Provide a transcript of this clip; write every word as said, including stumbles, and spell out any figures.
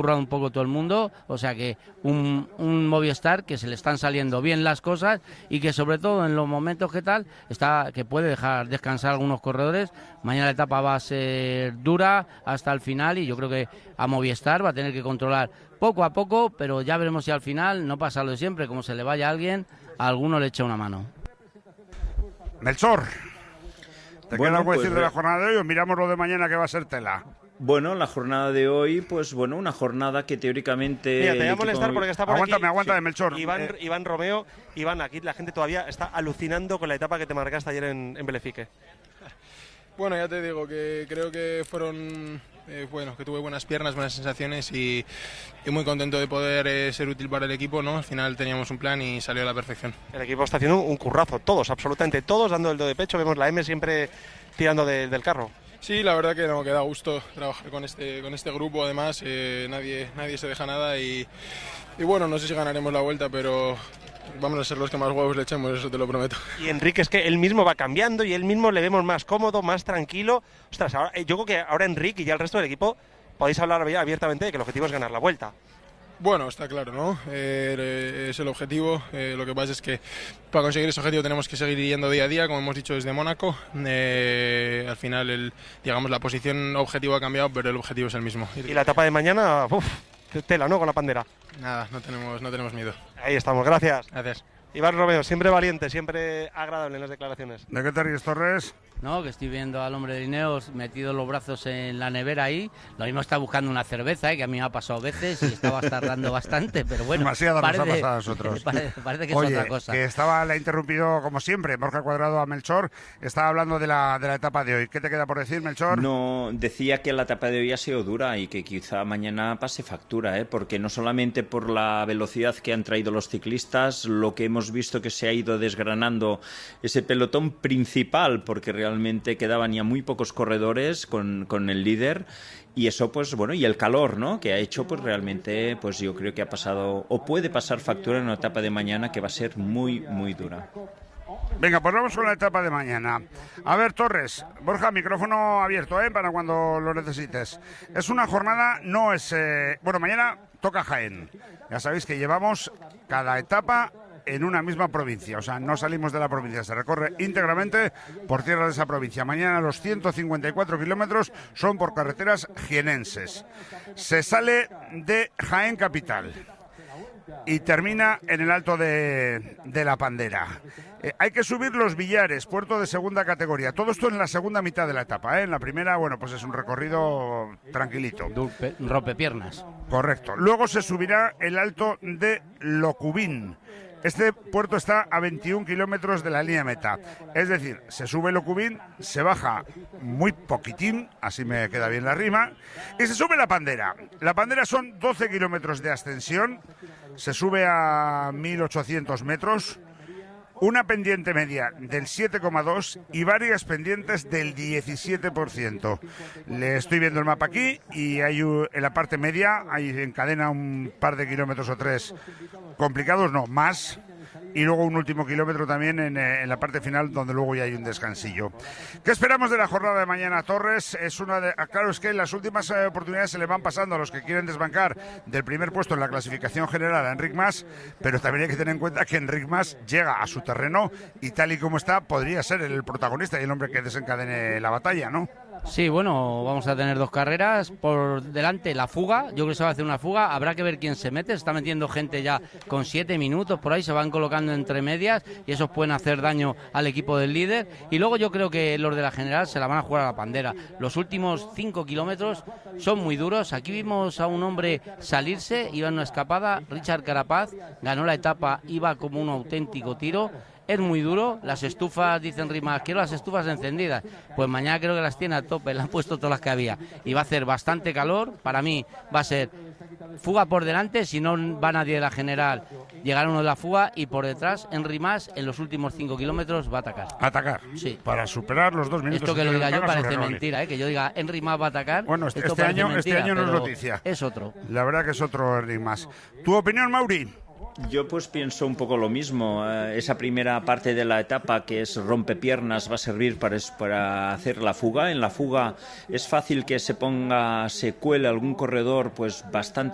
currado un poco todo el mundo, o sea que un, un Movistar que se le están saliendo bien las cosas y que sobre todo en los momentos que tal, está que puede dejar descansar a algunos corredores. Mañana la etapa va a ser dura hasta el final y yo creo que a Movistar va a tener que controlar poco a poco, pero ya veremos si al final no pasa lo de siempre, como se le vaya a alguien, a alguno le echa una mano. Melchor, ¿te bueno, queda algo pues, decir de la jornada de hoy o miramos lo de mañana que va a ser tela? Bueno, la jornada de hoy, pues bueno, una jornada que teóricamente... Mira, te voy a molestar equipo... porque está por aguántame, aquí... Aguántame, sí. Melchor. Iván, eh... Iván Romeo. Iván, aquí la gente todavía está alucinando con la etapa que te marcaste ayer en, en Belefique. Bueno, ya te digo que creo que fueron... Eh, bueno, que tuve buenas piernas, buenas sensaciones y, y muy contento de poder eh, ser útil para el equipo, ¿no? Al final teníamos un plan y salió a la perfección. El equipo está haciendo un currazo, todos, absolutamente todos, dando el do de pecho. Vemos la M siempre tirando de, del carro. Sí, la verdad que no, que da gusto trabajar con este, con este grupo, además, eh, nadie, nadie se deja nada y, y bueno, no sé si ganaremos la vuelta, pero vamos a ser los que más huevos le echemos, eso te lo prometo. Y Enrique es que él mismo va cambiando y él mismo le vemos más cómodo, más tranquilo. Ostras, ahora, yo creo que ahora Enrique y ya el resto del equipo podéis hablar abiertamente de que el objetivo es ganar la vuelta. Bueno, está claro, ¿no? Eh, es el objetivo. Eh, lo que pasa es que para conseguir ese objetivo tenemos que seguir yendo día a día, como hemos dicho desde Mónaco. Eh, al final, el, digamos, la posición objetivo ha cambiado, pero el objetivo es el mismo. Y la etapa de mañana, uff, tela, ¿no? Con la pandera. Nada, no tenemos, no tenemos miedo. Ahí estamos, gracias. Gracias. Iván Romeo, siempre valiente, siempre agradable en las declaraciones. ¿De qué te ríes, Torres? No, que estoy viendo al hombre de Lineos metido los brazos en la nevera ahí. Lo mismo está buscando una cerveza, ¿eh? Que a mí me ha pasado veces y estaba tardando bastante, pero bueno. Demasiado nos ha parece, pasado a nosotros. Parece, parece que Oye, es otra cosa. Que estaba, le ha interrumpido como siempre, Borja Cuadrado a Melchor. Estaba hablando de la, de la etapa de hoy. ¿Qué te queda por decir, Melchor? No, decía que la etapa de hoy ha sido dura y que quizá mañana pase factura, ¿eh? Porque no solamente por la velocidad que han traído los ciclistas, lo que hemos visto que se ha ido desgranando ese pelotón principal, porque realmente quedaban ya muy pocos corredores con, con el líder, y eso pues bueno, y el calor, ¿no?, que ha hecho pues realmente, pues yo creo que ha pasado o puede pasar factura en la etapa de mañana, que va a ser muy muy dura. Venga, pues vamos con la etapa de mañana. A ver, Torres, Borja, micrófono abierto, ¿eh?, para cuando lo necesites. Es una jornada, no es... Eh... Bueno, mañana toca Jaén. Ya sabéis que llevamos cada etapa en una misma provincia, o sea, no salimos de la provincia, se recorre íntegramente por tierra de esa provincia. Mañana los ciento cincuenta y cuatro kilómetros son por carreteras jienenses. Se sale de Jaén capital y termina en el Alto de, de la Pandera. Eh, hay que subir los Villares, puerto de segunda categoría. Todo esto en la segunda mitad de la etapa, ¿eh? En la primera, bueno, pues es un recorrido tranquilito. Rompepiernas. Correcto. Luego se subirá el Alto de Locubín. Este puerto está a veintiún kilómetros de la línea meta. Es decir, se sube Locubín, se baja muy poquitín, así me queda bien la rima, y se sube la Pandera. La Pandera son doce kilómetros de ascensión, se sube a mil ochocientos metros, una pendiente media del siete coma dos y varias pendientes del diecisiete por ciento. Le estoy viendo el mapa aquí y hay en la parte media, hay encadena un par de kilómetros o tres complicados, no, más. Y luego un último kilómetro también en, en la parte final, donde luego ya hay un descansillo. ¿Qué esperamos de la jornada de mañana, Torres? Es una de, claro, es que las últimas eh, oportunidades se le van pasando a los que quieren desbancar del primer puesto en la clasificación general a Enric Mas, pero también hay que tener en cuenta que Enric Mas llega a su terreno y tal y como está, podría ser el protagonista y el hombre que desencadene la batalla, ¿no? Sí, bueno, vamos a tener dos carreras. Por delante la fuga, yo creo que se va a hacer una fuga, habrá que ver quién se mete, se está metiendo gente ya con siete minutos por ahí, se van colocando entre medias y esos pueden hacer daño al equipo del líder. Y luego yo creo que los de la general se la van a jugar a la Pandera. Los últimos cinco kilómetros son muy duros. Aquí vimos a un hombre salirse, iba en una escapada, Richard Carapaz, ganó la etapa, iba como un auténtico tiro. Es muy duro, las estufas, dicen Rimas, quiero las estufas encendidas. Pues mañana creo que las tiene a tope, le han puesto todas las que había. Y va a hacer bastante calor, para mí va a ser fuga por delante, si no va nadie de la general, llegará uno de la fuga y por detrás, Enric Mas, en los últimos cinco kilómetros va a atacar. ¿Atacar? Sí. Para superar los dos minutos. Esto que lo diga yo parece sobre mentira, ¿eh? Que yo diga Enric Mas va a atacar. Bueno, este, esto este año, mentira, este año no es noticia. Es otro. La verdad que es otro Enric Mas. ¿Tu opinión, Mauri? Yo pues pienso un poco lo mismo. Eh, esa primera parte de la etapa, que es rompepiernas, va a servir para, para hacer la fuga. En la fuga es fácil que se ponga, se cuele algún corredor pues bastante